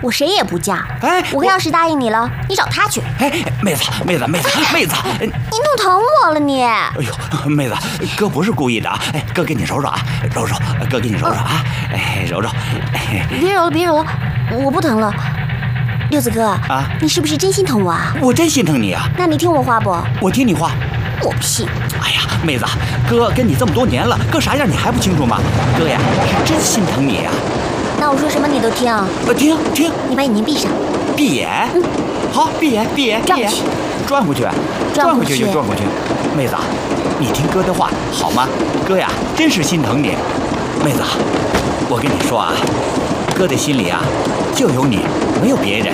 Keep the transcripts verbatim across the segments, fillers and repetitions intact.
我谁也不嫁。 哎， 我跟药师答应你了，你找他去。 哎，妹子，妹子，妹子，妹子， 你弄疼我了你！ 哎呦，妹子，哥不是故意的啊！哎，哥给你揉揉啊，揉揉，哥给你揉揉啊，哎，揉揉。哎、 别揉了，别揉了，我不疼了。六子哥啊， 你是不是真心疼我啊？ 我真心疼你啊！ 那你听我话不？ 我听你话。 我不信。 哎呀，妹子，哥跟你这么多年了，哥啥样你还不清楚吗？哥呀，是真心疼你呀。 那我说什么你都听？ 呃，听听。 你把眼睛闭上。 闭眼。嗯。好，闭眼，闭眼，闭眼。转回去，转回去就转回去。妹子，你听哥的话好吗？哥呀，真是心疼你。妹子，我跟你说啊，哥的心里啊，就有你，没有别人。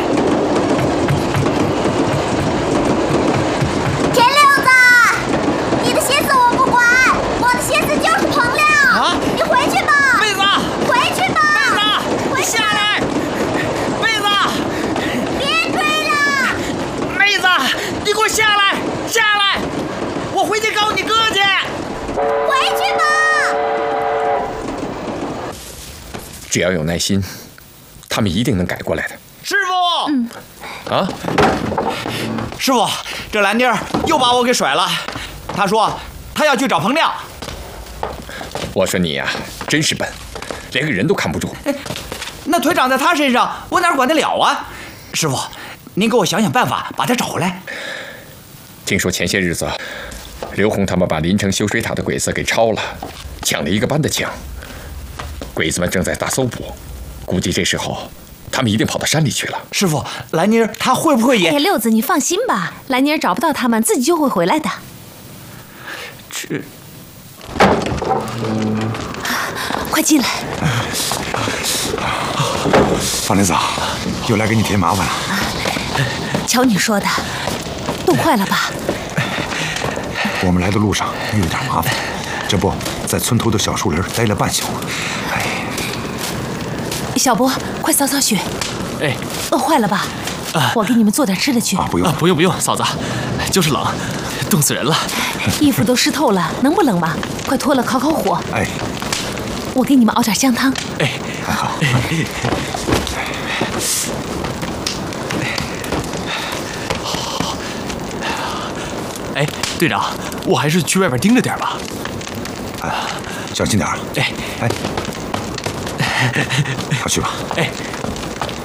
田六子，你的心思我不管，我的心思就是彭亮。啊！你回去吧。 妹子， 回去吧。 妹子，下来。妹子， 别追了。 妹子，你给我下来，下来！我回去告你哥去。 回去吧。 只要有耐心，他们一定能改过来的。 师傅， 嗯， 啊， 师傅，这兰妮儿又把我给甩了。他说他要去找彭亮。 我说你呀、啊，真是笨，连个人都看不住。 那腿长在他身上，我哪管得了啊？师傅，您给我想想办法，把他找回来。 听说前些日子，刘红他们把临城修水塔的鬼子给抄了，抢了一个班的枪。鬼子们正在大搜捕，估计这时候他们一定跑到山里去了。 师傅，兰妮儿她会不会也…… 哎，六子，你放心吧，兰妮儿找不到他们，自己就会回来的。 这， 快进来。 方林嫂，又来给你添麻烦了。 瞧你说的，冻坏了吧？ 我们来的路上遇了点麻烦，这不在村头的小树林待了半宿。哎， 小波，快扫扫雪。 哎， 饿坏了吧？啊，我给你们做点吃的去。 啊，不用， 啊，不用不用，嫂子，就是冷，冻死人了。 衣服都湿透了，能不冷吗？快脱了烤烤火。 哎， 我给你们熬点香汤。 哎， 还好。 哎，队长，我还是去外边盯着点吧。 哎，小心点。 哎哎，快去吧。 哎。